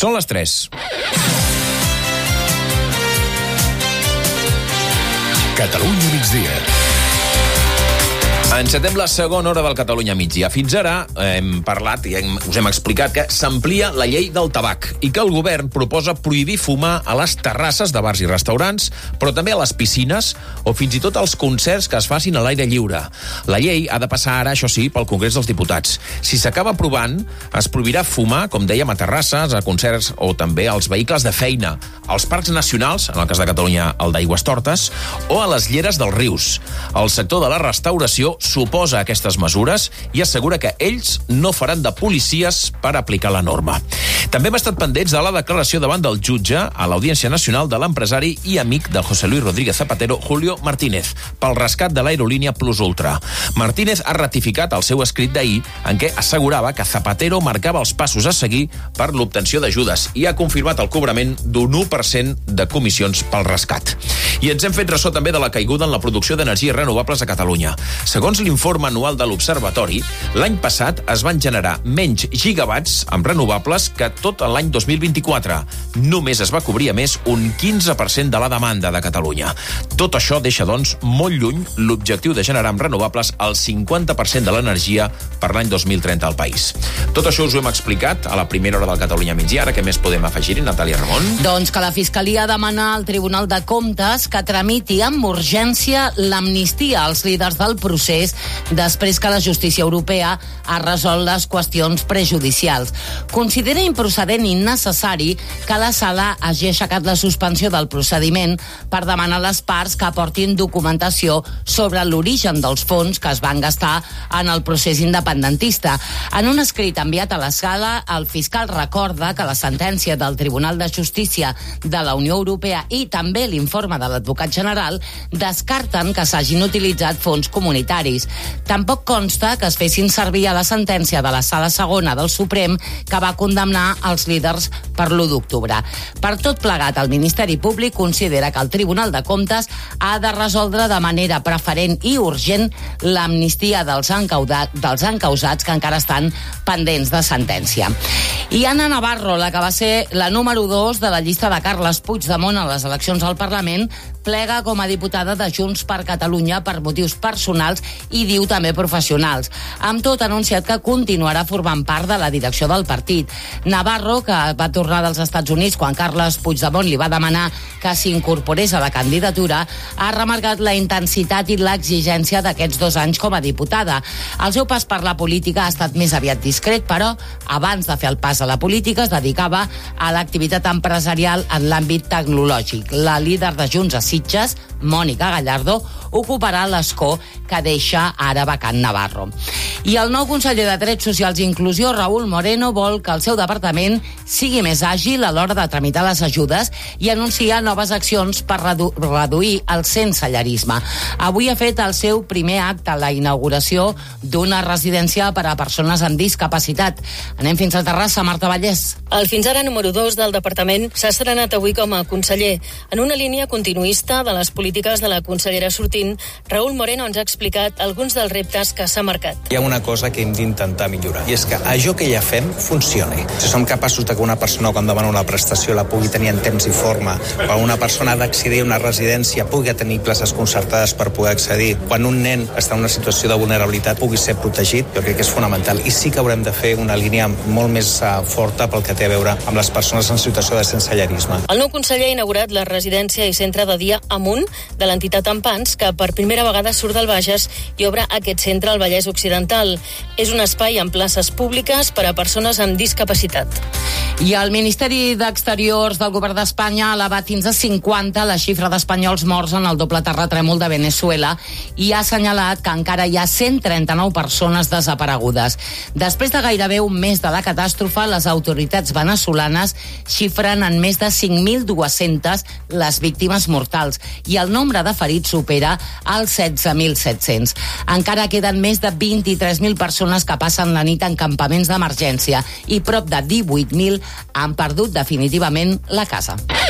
Són les 3. Catalunya migdia. Encetem la segona hora del Catalunya migdia. Fins ara hem parlat i us hem explicat que s'amplia la llei del tabac i que el govern proposa prohibir fumar a les terrasses de bars i restaurants, però també a les piscines o fins i tot als concerts que es facin a l'aire lliure. La llei ha de passar ara, això sí, pel Congrés dels Diputats. Si s'acaba aprovant, es prohibirà fumar, com dèiem, a terrasses, a concerts o també als vehicles de feina, als parcs nacionals, en el cas de Catalunya el d'Aigüestortes, o a les lleres dels rius. El sector de la restauració s'oposa a aquestes mesures i assegura que ells no faran de policies per aplicar la norma. També hem estat pendents de la declaració davant del jutge a l'Audiència Nacional de l'empresari i amic de José Luis Rodríguez Zapatero, Julio Martínez, pel rescat de l'aerolínia Plus Ultra. Martínez ha ratificat el seu escrit d'ahir en què assegurava que Zapatero marcava els passos a seguir per l'obtenció d'ajudes i ha confirmat el cobrament d'un 1% de comissions pel rescat. I ens hem fet ressò també de la caiguda en la producció d'energies renovables a Catalunya. Segons l'informe anual de l'Observatori, l'any passat es van generar menys gigawatts amb renovables que tot l'any 2024. Només es va cobrir a més un 15% de la demanda de Catalunya. Tot això deixa, doncs, molt lluny l'objectiu de generar amb renovables el 50% de l'energia per l'any 2030 al país. Tot això us ho hem explicat a la primera hora del Catalunya migdia. Ara què més podem afegir-hi, Natàlia Ramon? Doncs que la Fiscalia demana al Tribunal de Comptes que tramiti amb urgència l'amnistia als líders del procés després que la justícia europea ha resolt les qüestions prejudicials. Considera improcedent i innecessari que la sala hagi aixecat la suspensió del procediment per demanar a les parts que aportin documentació sobre l'origen dels fons que es van gastar en el procés independentista. En un escrit enviat a la sala, el fiscal recorda que la sentència del Tribunal de Justícia de la Unió Europea i també l'informe de l'advocat general descarten que s'hagin utilitzat fons comunitaris. Tampoc consta que es fessin servir a la sentència de la Sala Segona del Suprem que va condemnar els líders per l'1 d'octubre. Per tot plegat, el Ministeri Públic considera que el Tribunal de Comptes ha de resoldre de manera preferent i urgent l'amnistia dels encausats que encara estan pendents de sentència. I Anna Navarro, la que va ser la número 2 de la llista de Carles Puigdemont a les eleccions al Parlament, plega com a diputada de Junts per Catalunya per motius personals i diu també professionals. Amb tot, ha anunciat que continuarà formant part de la direcció del partit. Navarro, que va tornar dels Estats Units quan Carles Puigdemont li va demanar que s'incorporés a la candidatura, ha remarcat la intensitat i l'exigència d'aquests 2 anys com a diputada. El seu pas per la política ha estat més aviat discret, però abans de fer el pas a la política es dedicava a l'activitat empresarial en l'àmbit tecnològic. La líder de Junts a Sitges, Mònica Gallardo, ocuparà l'escó que deixa ara vacant Navarro. I el nou conseller de Drets Socials i Inclusió, Raúl Moreno, vol que el seu departament sigui més àgil a l'hora de tramitar les ajudes i anuncia noves accions per reduir el sensellarisme. Avui ha fet el seu primer acte, la inauguració d'una residència per a persones amb discapacitat. Anem fins a Terrassa, Marta Vallès. El fins ara número 2 del departament s'ha estrenat avui com a conseller. En una línia continuista de les polítiques de la consellera sortint, Raúl Moreno ens ha explicat alguns dels reptes que s'ha marcat. Hi ha una cosa que hem d'intentar millorar, i és que allò que ja fem funcioni. Si som capaços de que una persona quan demana una prestació la pugui tenir en temps i forma, quan una persona ha d'accedir a una residència pugui tenir places concertades per poder accedir, quan un nen està en una situació de vulnerabilitat pugui ser protegit, jo crec que és fonamental. I sí que haurem de fer una línia molt més forta pel que té a veure amb les persones en situació de sensellarisme. El nou conseller ha inaugurat la residència i centre de dia Amunt de l'entitat Ampans, que per primera vegada surt del Bages i obre aquest centre al Vallès Occidental. És un espai amb places públiques per a persones amb discapacitat. I el Ministeri d'Exteriors del Govern d'Espanya ha elevat fins a 50 la xifra d'espanyols morts en el doble terratrèmol de Venezuela i ha assenyalat que encara hi ha 139 persones desaparegudes. Després de gairebé un mes de la catàstrofe, les autoritats venezolanes xifren en més de 5.200 les víctimes mortals i el nombre de ferits supera els 16.700. Encara queden més de 23.000 persones que passen la nit en campaments d'emergència i prop de 18.000 han perdut definitivament la casa.